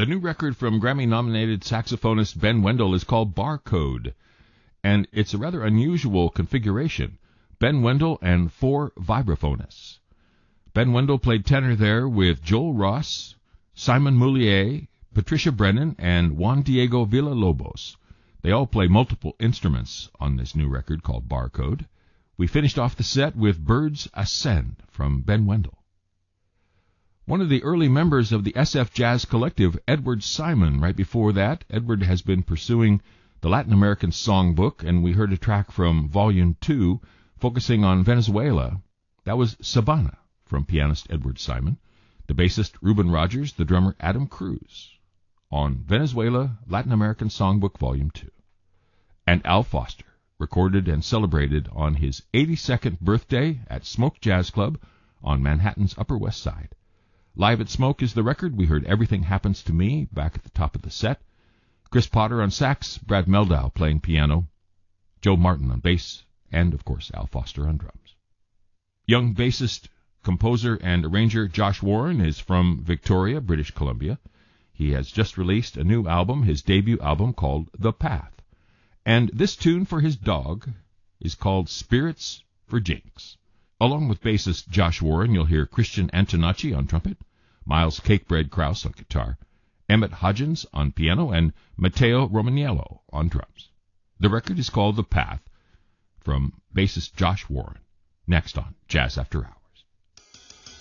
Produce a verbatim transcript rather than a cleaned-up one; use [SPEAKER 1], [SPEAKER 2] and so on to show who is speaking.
[SPEAKER 1] new record from Grammy-nominated saxophonist Ben Wendell is called Barcode, and it's a rather unusual configuration. Ben Wendell and four vibraphonists. Ben Wendell played tenor there with Joel Ross, Simon Moulier, Patricia Brennan, and Juan Diego Villalobos. They all play multiple instruments on this new record called Barcode. We finished off the set with Birds Ascend from Ben Wendell. One of the early members of the S F Jazz Collective, Edward Simon. Right before that, Edward has been pursuing the Latin American Songbook, and we heard a track from Volume two focusing on Venezuela. That was Sabana from pianist Edward Simon, the bassist Reuben Rogers, the drummer Adam Cruz, on Venezuela, Latin American Songbook, Volume two. And Al Foster, recorded and celebrated on his eighty-second birthday at Smoke Jazz Club on Manhattan's Upper West Side. Live at Smoke is the record. We heard Everything Happens to Me back at the top of the set. Chris Potter on sax, Brad Meldau playing piano, Joe Martin on bass, and, of course, Al Foster on drums. Young bassist, composer, and arranger Josh Warren is from Victoria, British Columbia. He has just released a new album, his debut album called The Path. And this tune for his dog is called Spirits for Jinx. Along with bassist Josh Warren, you'll hear Christian Antonacci on trumpet, Miles Cakebread Krause on guitar, Emmett Hodgins on piano, and Matteo Romaniello on drums. The record is called The Path, from bassist Josh Warren. Next on Jazz After Hours.